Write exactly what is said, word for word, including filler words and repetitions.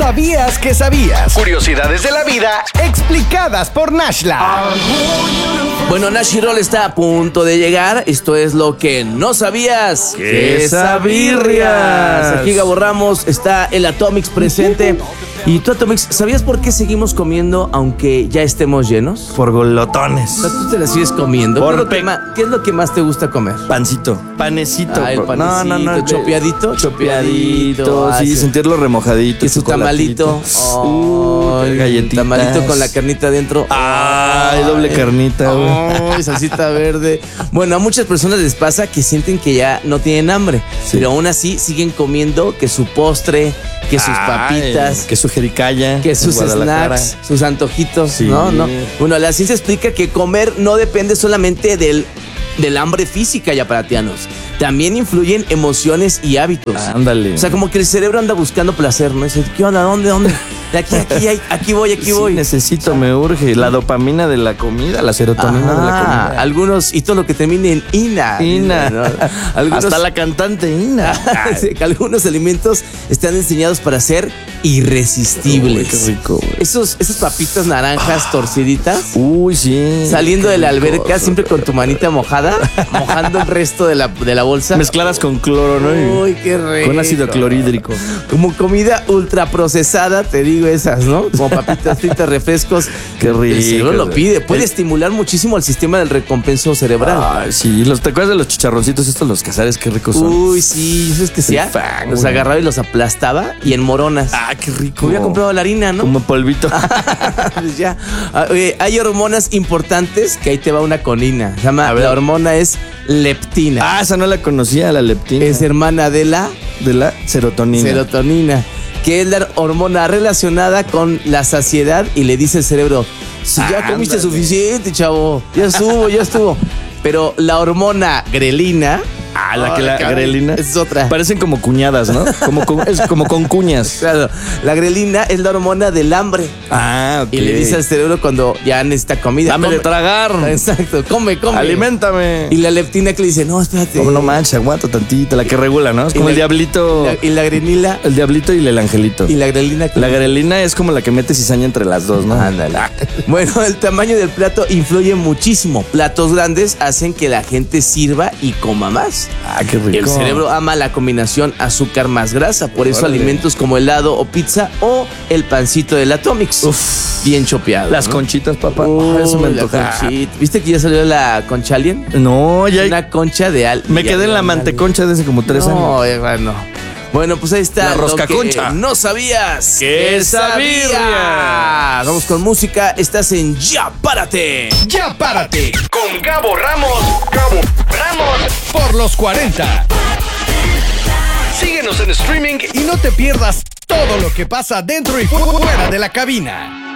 sabías que sabías. Curiosidades de la vida explicadas por Nashla. Bueno, Nash Roll está a punto de llegar. Esto es lo que no sabías. ¡Qué sabirrias! Aquí Gabo Ramos, está el Atomix presente. Y tú, Atomix, ¿sabías por qué seguimos comiendo aunque ya estemos llenos? Por golotones. O sea, tú te la sigues comiendo. Por ¿Qué, es lo que pe- más, ¿Qué es lo que más te gusta comer? Panecito. Panecito. Ah, el bro. panecito. No, no, no. ¿Chopeadito? Chopeadito. Ah, Sí, sí. sentirlo remojadito. Que su tamalito. Uh, Ay, galletitas. tamalito con la carnita adentro. Ay, doble carnita, güey. Ay, salsita verde. Bueno, a muchas personas les pasa que sienten que ya no tienen hambre, Sí. pero aún así siguen comiendo que su postre, que sus papitas, Ay, que su jericaya. que sus en Guadalajara. snacks, sus antojitos, Sí. ¿no? ¿no? Bueno, la ciencia explica que comer no depende solamente del, del hambre física, yaparatianos. También influyen emociones y hábitos. Ándale. O sea, como que el cerebro anda buscando placer, ¿no? Dice, ¿qué onda? ¿Dónde? ¿Dónde? De aquí, aquí, aquí, aquí voy, aquí Sí, voy. necesito, me urge. La dopamina de la comida, la serotonina Ajá, de la comida. algunos, y todo lo que termine en ina. Ina. ¿no? Algunos, Hasta la cantante Ina. Sí, que algunos alimentos están diseñados para ser irresistibles. Uy, qué rico, güey. Esos, esas papitas naranjas torciditas, Uy, sí. saliendo Qué de la rico. alberca, siempre con tu manita mojada, mojando el resto de la, de la bolsa. Mezcladas con cloro, ¿no? Uy, qué rico. Con ácido clorhídrico. Como comida ultraprocesada, te digo esas, ¿no? Como papitas fritas, refrescos. Qué rico. El cerebro lo pide. Puede El- estimular muchísimo el sistema del recompenso cerebral. Ay, sí. Los, ¿te acuerdas de los chicharroncitos estos, los cazares? Qué ricos son. Uy, sí, ¿sabes qué hacía? fan, Los güey. agarraba y los aplastaba y en moronas. Ah, qué rico. Me había comprado la harina, ¿no? Como polvito. Pues ya. Ah, oye, hay hormonas importantes que ahí te va una conina. Se llama, A ver. la hormona es leptina. Ah, esa no la conocía, la leptina. Es hermana de la de la serotonina. serotonina, que es la hormona relacionada con la saciedad y le dice al cerebro, si ya Ándale. comiste suficiente, chavo, ya estuvo, ya estuvo. Pero la hormona grelina, Ah, la que la cabrón, grelina. es otra. Parecen como cuñadas, ¿no? Como con- es como con cuñas. Claro, la grelina es la hormona del hambre. Ah, ok. Y le dice al cerebro cuando ya necesita comida. Dame come. de tragar. Exacto, come, come. Aliméntame. Y la leptina que le dice, no, espérate. Como no manches, aguanta tantito. La que regula, ¿no? Es Y como la- el diablito. Y la, y la grenila El diablito y el angelito. y la grelina. que- La grelina es como la que mete cizaña entre las dos, ¿no? Ándale. Bueno, el tamaño del plato influye muchísimo. Platos grandes hacen que la gente sirva y coma más. Ah, qué rico. El cerebro ama la combinación azúcar más grasa, por eso Órale. alimentos como helado o pizza o el pancito del Atomix. Uf. Bien chopeado. Las ¿no? conchitas, papá. Uy, Ah, eso me la antoja. conchita. ¿Viste que ya salió la concha alien? No, ya. Una concha de al. Me ya- quedé en la manteconcha de hace como tres años. No, eh, bueno. Bueno, pues ahí está. La lo rosca que concha. No sabías. ¡Qué sabirrias! Vamos con música. Estás en Ya Párate. Ya párate con Gabo Ramos. Gabo Ramos por los cuarenta. Síguenos en streaming y no te pierdas todo lo que pasa dentro y fu- fuera de la cabina.